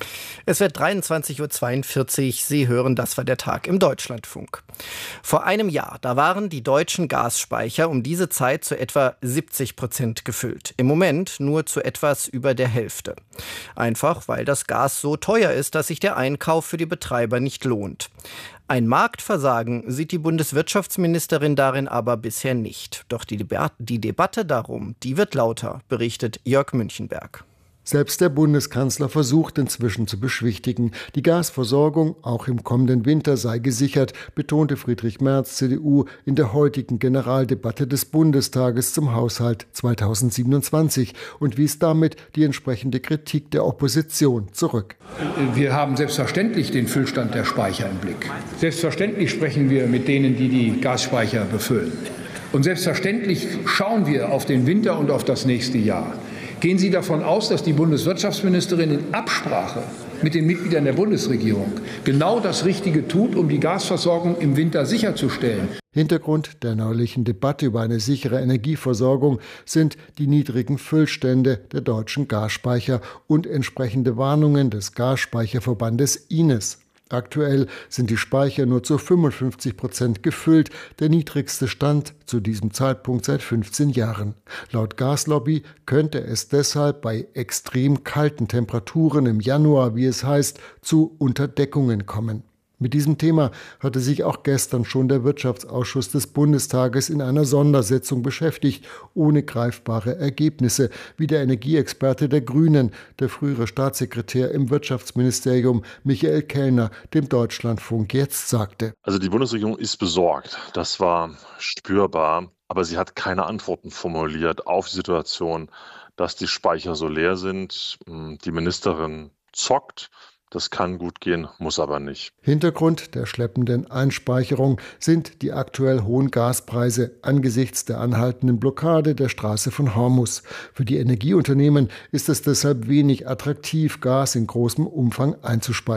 Es wird dreiundzwanzig Uhr zweiundvierzig. Sie hören, das war der Tag im Deutschlandfunk. Vor einem Jahr, da waren die deutschen Gasspeicher um diese Zeit zu etwa siebzig Prozent gefüllt. Im Moment nur zu etwas über der Hälfte. Einfach, weil das Gas so teuer ist, dass sich der Einkauf für die Betreiber nicht lohnt. Ein Marktversagen sieht die Bundeswirtschaftsministerin darin aber bisher nicht. Doch die, Deba- die Debatte darum, die wird lauter, berichtet Jörg Münchenberg. Selbst der Bundeskanzler versucht inzwischen zu beschwichtigen. Die Gasversorgung auch im kommenden Winter sei gesichert, betonte Friedrich Merz, C D U, in der heutigen Generaldebatte des Bundestages zum Haushalt zweitausendsiebenundzwanzig und wies damit die entsprechende Kritik der Opposition zurück. Wir haben selbstverständlich den Füllstand der Speicher im Blick. Selbstverständlich sprechen wir mit denen, die die Gasspeicher befüllen. Und selbstverständlich schauen wir auf den Winter und auf das nächste Jahr. Gehen Sie davon aus, dass die Bundeswirtschaftsministerin in Absprache mit den Mitgliedern der Bundesregierung genau das Richtige tut, um die Gasversorgung im Winter sicherzustellen? Hintergrund der neulichen Debatte über eine sichere Energieversorgung sind die niedrigen Füllstände der deutschen Gasspeicher und entsprechende Warnungen des Gasspeicherverbandes I N E S. Aktuell sind die Speicher nur zu fünfundfünfzig Prozent gefüllt, der niedrigste Stand zu diesem Zeitpunkt seit fünfzehn Jahren. Laut Gaslobby könnte es deshalb bei extrem kalten Temperaturen im Januar, wie es heißt, zu Unterdeckungen kommen. Mit diesem Thema hatte sich auch gestern schon der Wirtschaftsausschuss des Bundestages in einer Sondersitzung beschäftigt, ohne greifbare Ergebnisse, wie der Energieexperte der Grünen, der frühere Staatssekretär im Wirtschaftsministerium Michael Kellner, dem Deutschlandfunk jetzt sagte. Also die Bundesregierung ist besorgt, das war spürbar, aber sie hat keine Antworten formuliert auf die Situation, dass die Speicher so leer sind. Die Ministerin zockt. Das kann gut gehen, muss aber nicht. Hintergrund der schleppenden Einspeicherung sind die aktuell hohen Gaspreise angesichts der anhaltenden Blockade der Straße von Hormuz. Für die Energieunternehmen ist es deshalb wenig attraktiv, Gas in großem Umfang einzuspeichern.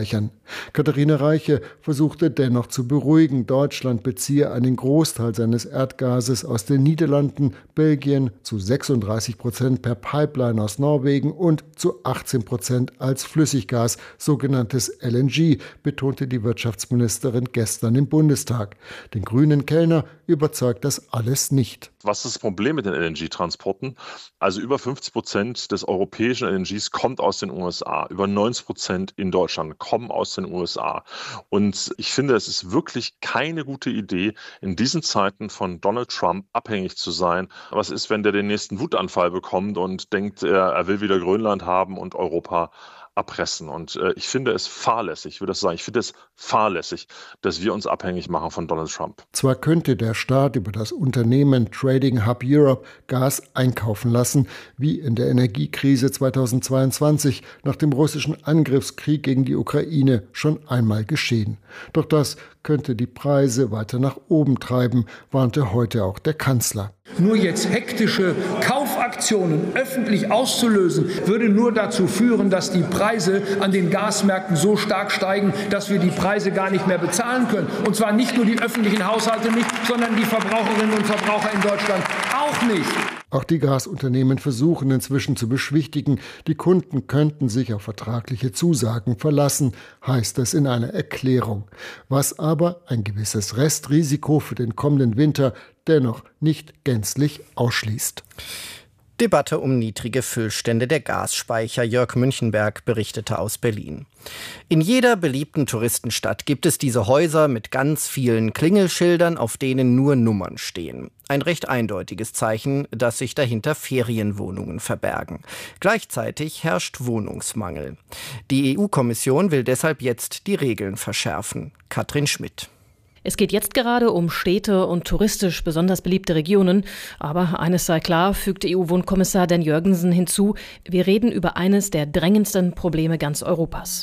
Katharina Reiche versuchte dennoch zu beruhigen. Deutschland beziehe einen Großteil seines Erdgases aus den Niederlanden, Belgien zu sechsunddreißig Prozent per Pipeline aus Norwegen und zu achtzehn Prozent als Flüssiggas, sogenanntes L N G, betonte die Wirtschaftsministerin gestern im Bundestag. Den grünen Kellner überzeugt das alles nicht. Was ist das Problem mit den L N G-Transporten? Also über fünfzig Prozent des europäischen L N Gs kommt aus den U S A. Über neunzig Prozent in Deutschland kommen aus den U S A. Und ich finde, es ist wirklich keine gute Idee, in diesen Zeiten von Donald Trump abhängig zu sein. Was ist, wenn der den nächsten Wutanfall bekommt und denkt, er, er will wieder Grönland haben und Europa erpressen? Und äh, ich finde es fahrlässig, ich würde das sagen, ich finde es fahrlässig, dass wir uns abhängig machen von Donald Trump. Zwar könnte der Staat über das Unternehmen Trading Hub Europe Gas einkaufen lassen, wie in der Energiekrise zweitausendzweiundzwanzig nach dem russischen Angriffskrieg gegen die Ukraine schon einmal geschehen. Doch das könnte die Preise weiter nach oben treiben, warnte heute auch der Kanzler. Nur jetzt hektische Kaufaktionen öffentlich auszulösen, würde nur dazu führen, dass die Preise an den Gasmärkten so stark steigen, dass wir die Preise gar nicht mehr bezahlen können. Und zwar nicht nur die öffentlichen Haushalte nicht, sondern die Verbraucherinnen und Verbraucher in Deutschland auch nicht. Auch die Gasunternehmen versuchen inzwischen zu beschwichtigen, die Kunden könnten sich auf vertragliche Zusagen verlassen, heißt es in einer Erklärung. Was aber ein gewisses Restrisiko für den kommenden Winter dennoch nicht gänzlich ausschließt. Debatte um niedrige Füllstände der Gasspeicher. Jörg Münchenberg berichtete aus Berlin. In jeder beliebten Touristenstadt gibt es diese Häuser mit ganz vielen Klingelschildern, auf denen nur Nummern stehen. Ein recht eindeutiges Zeichen, dass sich dahinter Ferienwohnungen verbergen. Gleichzeitig herrscht Wohnungsmangel. Die E U-Kommission will deshalb jetzt die Regeln verschärfen. Katrin Schmidt. Es geht jetzt gerade um Städte und touristisch besonders beliebte Regionen. Aber eines sei klar, fügte E U-Wohnkommissar Dan Jørgensen hinzu, wir reden über eines der drängendsten Probleme ganz Europas.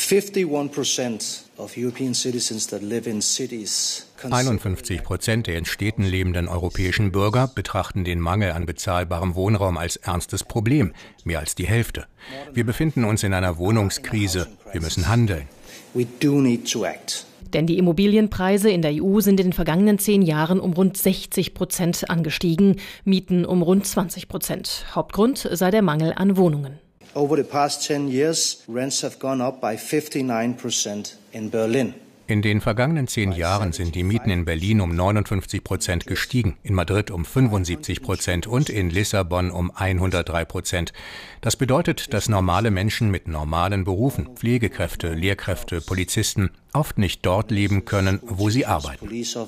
einundfünfzig Prozent der in Städten lebenden europäischen Bürger betrachten den Mangel an bezahlbarem Wohnraum als ernstes Problem, mehr als die Hälfte. Wir befinden uns in einer Wohnungskrise. Wir müssen handeln. We do need to act. Denn die Immobilienpreise in der E U sind in den vergangenen zehn Jahren um rund sechzig Prozent angestiegen, Mieten um rund zwanzig Prozent. Hauptgrund sei der Mangel an Wohnungen. Over the past ten years, rents have gone up by fifty-nine percent in Berlin. In den vergangenen zehn Jahren sind die Mieten in Berlin um neunundfünfzig Prozent gestiegen, in Madrid um fünfundsiebzig Prozent und in Lissabon um hundertdrei Prozent. Das bedeutet, dass normale Menschen mit normalen Berufen, Pflegekräfte, Lehrkräfte, Polizisten, oft nicht dort leben können, wo sie arbeiten.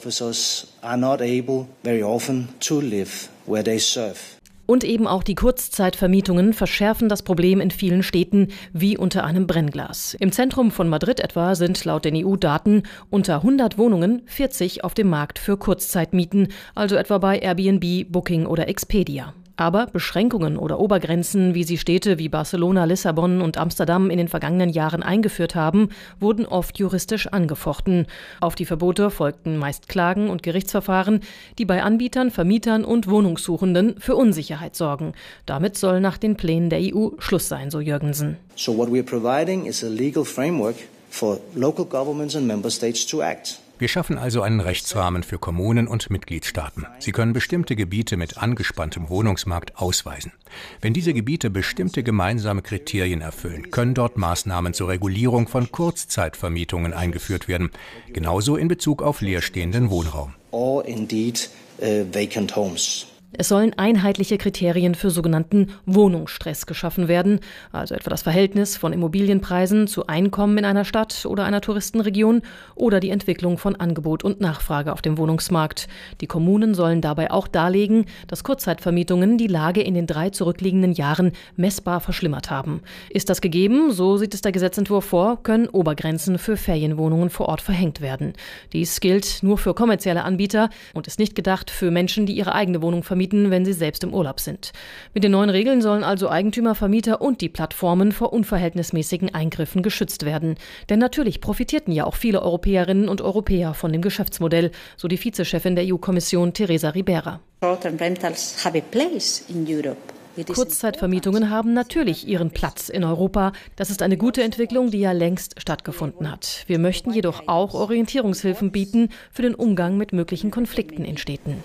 Und eben auch die Kurzzeitvermietungen verschärfen das Problem in vielen Städten wie unter einem Brennglas. Im Zentrum von Madrid etwa sind laut den E U-Daten unter hundert Wohnungen vierzig auf dem Markt für Kurzzeitmieten, also etwa bei Airbnb, Booking oder Expedia. Aber Beschränkungen oder Obergrenzen, wie sie Städte wie Barcelona, Lissabon und Amsterdam in den vergangenen Jahren eingeführt haben, wurden oft juristisch angefochten. Auf die Verbote folgten meist Klagen und Gerichtsverfahren, die bei Anbietern, Vermietern und Wohnungssuchenden für Unsicherheit sorgen. Damit soll nach den Plänen der E U Schluss sein, so Jørgensen. So what we're providing is a legal framework for local governments and member states to act. Wir schaffen also einen Rechtsrahmen für Kommunen und Mitgliedstaaten. Sie können bestimmte Gebiete mit angespanntem Wohnungsmarkt ausweisen. Wenn diese Gebiete bestimmte gemeinsame Kriterien erfüllen, können dort Maßnahmen zur Regulierung von Kurzzeitvermietungen eingeführt werden. Genauso in Bezug auf leerstehenden Wohnraum. Or indeed, uh, vacant homes. Es sollen einheitliche Kriterien für sogenannten Wohnungsstress geschaffen werden, also etwa das Verhältnis von Immobilienpreisen zu Einkommen in einer Stadt oder einer Touristenregion oder die Entwicklung von Angebot und Nachfrage auf dem Wohnungsmarkt. Die Kommunen sollen dabei auch darlegen, dass Kurzzeitvermietungen die Lage in den drei zurückliegenden Jahren messbar verschlimmert haben. Ist das gegeben, so sieht es der Gesetzentwurf vor, können Obergrenzen für Ferienwohnungen vor Ort verhängt werden. Dies gilt nur für kommerzielle Anbieter und ist nicht gedacht für Menschen, die ihre eigene Wohnung vermieten, wenn sie selbst im Urlaub sind. Mit den neuen Regeln sollen also Eigentümer, Vermieter und die Plattformen vor unverhältnismäßigen Eingriffen geschützt werden. Denn natürlich profitierten ja auch viele Europäerinnen und Europäer von dem Geschäftsmodell, so die Vizechefin der E U-Kommission Teresa Ribera. Short-term rentals have a place in Europe. Kurzzeitvermietungen haben natürlich ihren Platz in Europa. Das ist eine gute Entwicklung, die ja längst stattgefunden hat. Wir möchten jedoch auch Orientierungshilfen bieten für den Umgang mit möglichen Konflikten in Städten.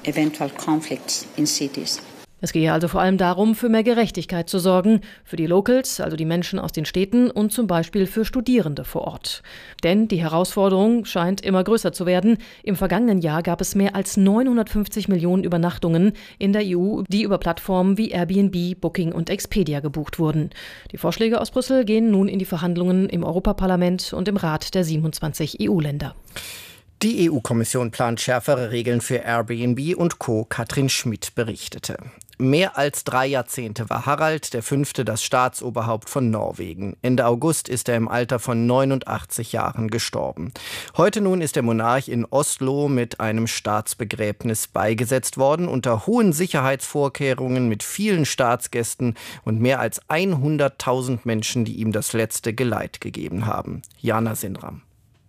Es gehe also vor allem darum, für mehr Gerechtigkeit zu sorgen, für die Locals, also die Menschen aus den Städten und zum Beispiel für Studierende vor Ort. Denn die Herausforderung scheint immer größer zu werden. Im vergangenen Jahr gab es mehr als neunhundertfünfzig Millionen Übernachtungen in der E U, die über Plattformen wie Airbnb, Booking und Expedia gebucht wurden. Die Vorschläge aus Brüssel gehen nun in die Verhandlungen im Europaparlament und im Rat der siebenundzwanzig E U-Länder. Die E U-Kommission plant schärfere Regeln für Airbnb und Co. Katrin Schmidt berichtete. Mehr als drei Jahrzehnte war Harald der Fünfte das Staatsoberhaupt von Norwegen. Ende August ist er im Alter von neunundachtzig Jahren gestorben. Heute nun ist der Monarch in Oslo mit einem Staatsbegräbnis beigesetzt worden, unter hohen Sicherheitsvorkehrungen mit vielen Staatsgästen und mehr als hunderttausend Menschen, die ihm das letzte Geleit gegeben haben. Jana Sinram.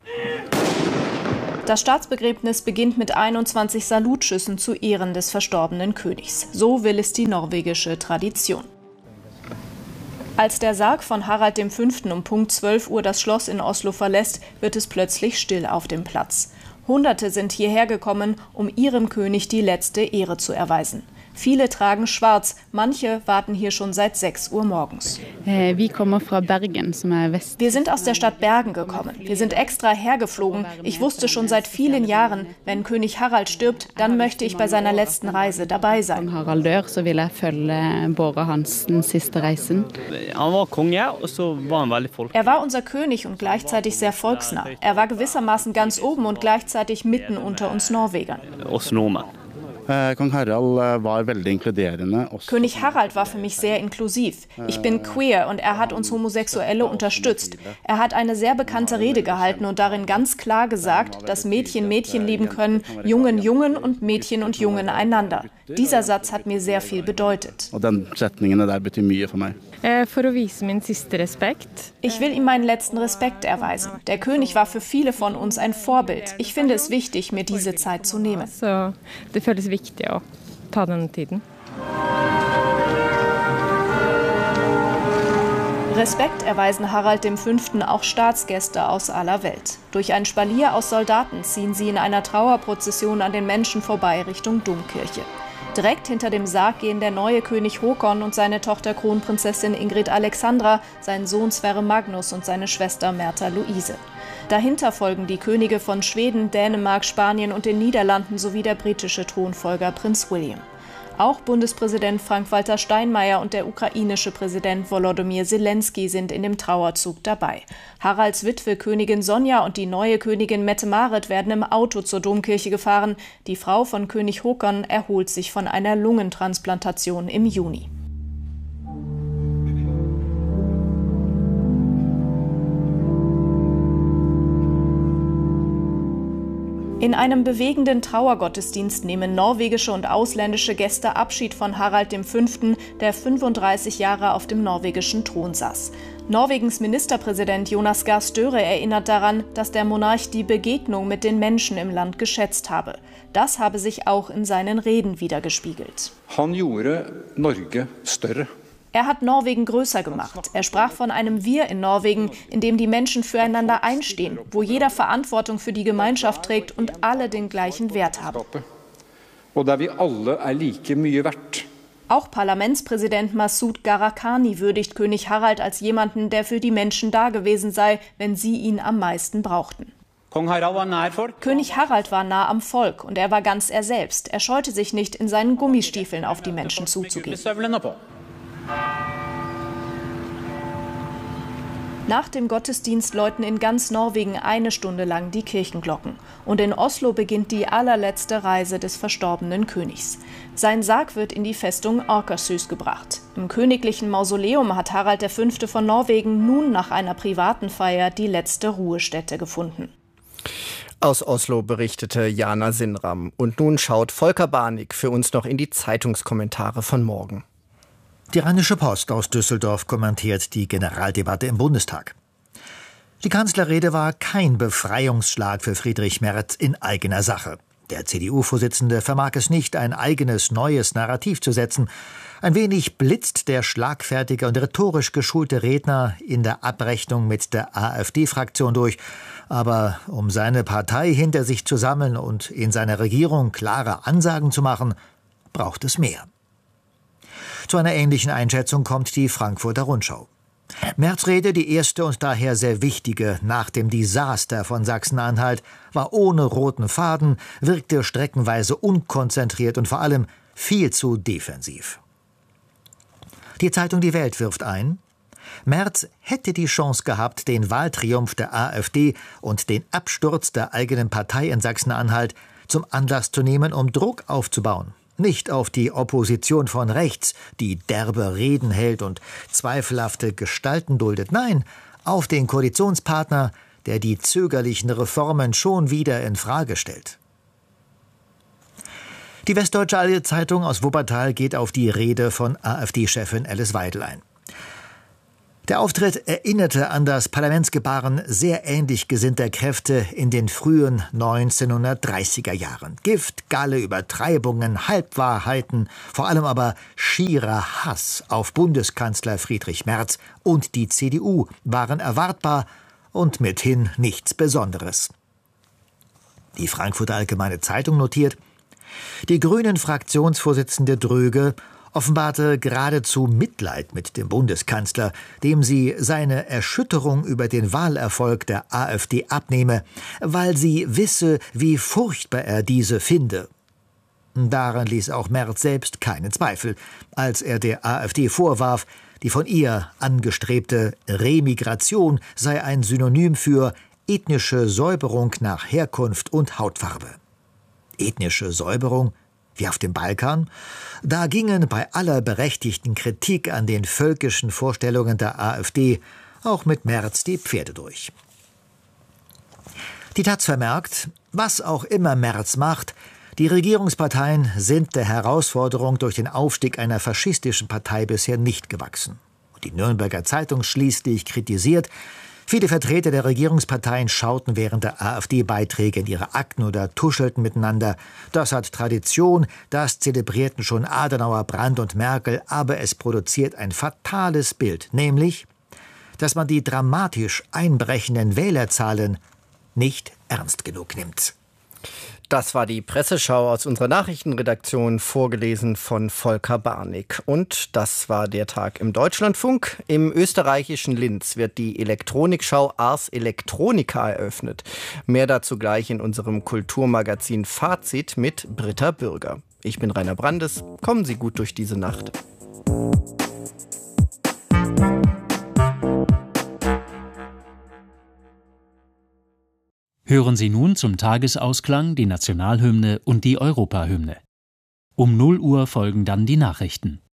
Das Staatsbegräbnis beginnt mit einundzwanzig Salutschüssen zu Ehren des verstorbenen Königs. So will es die norwegische Tradition. Als der Sarg von Harald der Fünfte um Punkt zwölf Uhr das Schloss in Oslo verlässt, wird es plötzlich still auf dem Platz. Hunderte sind hierher gekommen, um ihrem König die letzte Ehre zu erweisen. Viele tragen schwarz, manche warten hier schon seit sechs Uhr morgens. Wir kommen von Bergen, som er West. Wir sind aus der Stadt Bergen gekommen. Wir sind extra hergeflogen. Ich wusste schon seit vielen Jahren, wenn König Harald stirbt, dann möchte ich bei seiner letzten Reise dabei sein. Wenn Harald dør, så vil jeg følge Bård Hansens siste reisen. Er war unser König und gleichzeitig sehr volksnah. Er war gewissermaßen ganz oben und gleichzeitig mitten unter uns Norwegern. Kong Harald war veldig inkluderende. König Harald war für mich sehr inklusiv. Ich bin queer und er hat uns Homosexuelle unterstützt. Er hat eine sehr bekannte Rede gehalten und darin ganz klar gesagt, dass Mädchen Mädchen lieben können, Jungen Jungen und Mädchen und Jungen einander. Dieser Satz hat mir sehr viel bedeutet. Og den setningen der betyr mye for meg. For å vise min siste respekt. Ich will ihm meinen letzten Respekt erweisen. Der König war für viele von uns ein Vorbild. Ich finde es wichtig, mir diese Zeit zu nehmen. Så det føles viktig å ta den tiden. Respekt erweisen Harald der Fünfte auch Staatsgäste aus aller Welt. Durch ein Spalier aus Soldaten ziehen sie in einer Trauerprozession an den Menschen vorbei Richtung Domkirche. Direkt hinter dem Sarg gehen der neue König Håkon und seine Tochter Kronprinzessin Ingrid Alexandra, sein Sohn Sverre Magnus und seine Schwester Märtha Louise. Dahinter folgen die Könige von Schweden, Dänemark, Spanien und den Niederlanden sowie der britische Thronfolger Prinz William. Auch Bundespräsident Frank-Walter Steinmeier und der ukrainische Präsident Volodymyr Zelensky sind in dem Trauerzug dabei. Haralds Witwe Königin Sonja und die neue Königin Mette-Marit werden im Auto zur Domkirche gefahren. Die Frau von König Håkon erholt sich von einer Lungentransplantation im Juni. In einem bewegenden Trauergottesdienst nehmen norwegische und ausländische Gäste Abschied von Harald der Fünfte, der fünfunddreißig Jahre auf dem norwegischen Thron saß. Norwegens Ministerpräsident Jonas Gahr Støre erinnert daran, dass der Monarch die Begegnung mit den Menschen im Land geschätzt habe. Das habe sich auch in seinen Reden widergespiegelt. Han gjorde Norge større. Er hat Norwegen größer gemacht. Er sprach von einem Wir in Norwegen, in dem die Menschen füreinander einstehen, wo jeder Verantwortung für die Gemeinschaft trägt und alle den gleichen Wert haben. Und der wir alle er like mye verdt. Auch Parlamentspräsident Masud Gharahkhani würdigt König Harald als jemanden, der für die Menschen da gewesen sei, wenn sie ihn am meisten brauchten. König Harald war nah am Volk und er war ganz er selbst. Er scheute sich nicht, in seinen Gummistiefeln auf die Menschen zuzugehen. Nach dem Gottesdienst läuten in ganz Norwegen eine Stunde lang die Kirchenglocken. Und in Oslo beginnt die allerletzte Reise des verstorbenen Königs. Sein Sarg wird in die Festung Akershus gebracht. Im königlichen Mausoleum hat Harald der Fünfte von Norwegen nun nach einer privaten Feier die letzte Ruhestätte gefunden. Aus Oslo berichtete Jana Sinram. Und nun schaut Volker Barnig für uns noch in die Zeitungskommentare von morgen. Die Rheinische Post aus Düsseldorf kommentiert die Generaldebatte im Bundestag. Die Kanzlerrede war kein Befreiungsschlag für Friedrich Merz in eigener Sache. Der C D U-Vorsitzende vermag es nicht, ein eigenes neues Narrativ zu setzen. Ein wenig blitzt der schlagfertige und rhetorisch geschulte Redner in der Abrechnung mit der AfD-Fraktion durch. Aber um seine Partei hinter sich zu sammeln und in seiner Regierung klare Ansagen zu machen, braucht es mehr. Zu einer ähnlichen Einschätzung kommt die Frankfurter Rundschau. Merz' Rede, die erste und daher sehr wichtige nach dem Desaster von Sachsen-Anhalt, war ohne roten Faden, wirkte streckenweise unkonzentriert und vor allem viel zu defensiv. Die Zeitung Die Welt wirft ein: Merz hätte die Chance gehabt, den Wahltriumph der AfD und den Absturz der eigenen Partei in Sachsen-Anhalt zum Anlass zu nehmen, um Druck aufzubauen. Nicht auf die Opposition von rechts, die derbe Reden hält und zweifelhafte Gestalten duldet. Nein, auf den Koalitionspartner, der die zögerlichen Reformen schon wieder in Frage stellt. Die Westdeutsche Allzeitung aus Wuppertal geht auf die Rede von AfD-Chefin Alice Weidel ein. Der Auftritt erinnerte an das Parlamentsgebaren sehr ähnlich gesinnter Kräfte in den frühen neunzehnhundertdreißiger Jahren. Gift, Galle, Übertreibungen, Halbwahrheiten, vor allem aber schierer Hass auf Bundeskanzler Friedrich Merz und die C D U waren erwartbar und mithin nichts Besonderes. Die Frankfurter Allgemeine Zeitung notiert: Die Grünen-Fraktionsvorsitzende Dröge offenbarte geradezu Mitleid mit dem Bundeskanzler, dem sie seine Erschütterung über den Wahlerfolg der AfD abnehme, weil sie wisse, wie furchtbar er diese finde. Daran ließ auch Merz selbst keinen Zweifel, als er der AfD vorwarf, die von ihr angestrebte Remigration sei ein Synonym für ethnische Säuberung nach Herkunft und Hautfarbe. Ethnische Säuberung? Wie auf dem Balkan? Da gingen bei aller berechtigten Kritik an den völkischen Vorstellungen der AfD auch mit Merz die Pferde durch. Die Taz vermerkt: Was auch immer Merz macht, die Regierungsparteien sind der Herausforderung durch den Aufstieg einer faschistischen Partei bisher nicht gewachsen. Und die Nürnberger Zeitung schließlich kritisiert: Viele Vertreter der Regierungsparteien schauten während der AfD-Beiträge in ihre Akten oder tuschelten miteinander. Das hat Tradition, das zelebrierten schon Adenauer, Brandt und Merkel, aber es produziert ein fatales Bild, nämlich, dass man die dramatisch einbrechenden Wählerzahlen nicht ernst genug nimmt. Das war die Presseschau aus unserer Nachrichtenredaktion, vorgelesen von Volker Barnig. Und das war der Tag im Deutschlandfunk. Im österreichischen Linz wird die Elektronikschau Ars Electronica eröffnet. Mehr dazu gleich in unserem Kulturmagazin Fazit mit Britta Bürger. Ich bin Rainer Brandes. Kommen Sie gut durch diese Nacht. Hören Sie nun zum Tagesausklang die Nationalhymne und die Europahymne. Um null Uhr folgen dann die Nachrichten.